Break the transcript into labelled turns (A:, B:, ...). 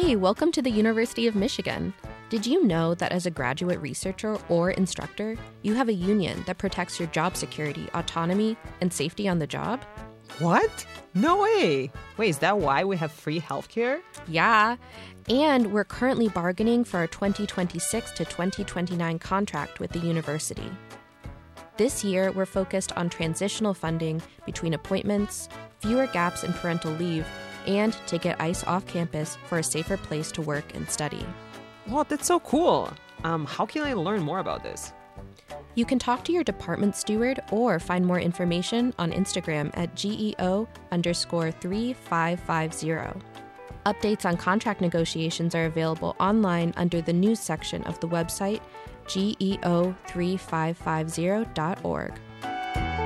A: Hey, welcome to the University of Michigan. Did you know that as a graduate researcher or instructor, you have a union that protects your job security, autonomy, and safety on the job?
B: What? No way. Wait, is that why we have free healthcare?
A: Yeah. And we're currently bargaining for our 2026 to 2029 contract with the university. This year, we're focused on transitional funding between appointments, fewer gaps in parental leave, and to get ICE off campus for a safer place to work and study.
B: Wow, that's so cool. How can I learn more about this?
A: You can talk to your department steward or find more information on Instagram at GEO_3550. Updates on contract negotiations are available online under the news section of the website geo3550.org.